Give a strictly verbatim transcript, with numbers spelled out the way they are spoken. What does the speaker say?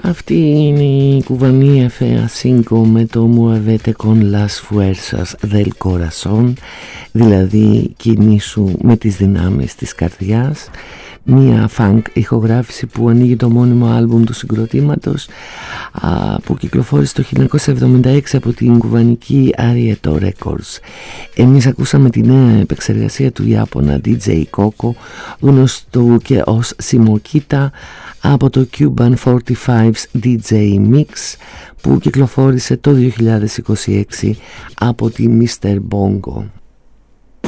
Αυτή είναι η κουβανία Fea Cinco με το Muévete con las fuerzas del corazón, δηλαδή κινήσου με τις δυνάμεις της καρδιάς. Μία funk ηχογράφηση που ανοίγει το μόνιμο άλμπουμ του συγκροτήματος, α, που κυκλοφόρησε το χίλια εννιακόσια εβδομήντα έξι από την κουβανική Arieto Records. Εμείς ακούσαμε τη νέα επεξεργασία του Ιάπωνα ντι τζέι Coco, γνωστού και ως Simokita, από το Cuban σαράντα πέντε ντι τζέι Mix, που κυκλοφόρησε το δύο χιλιάδες είκοσι έξι από τη μίστερ Bongo.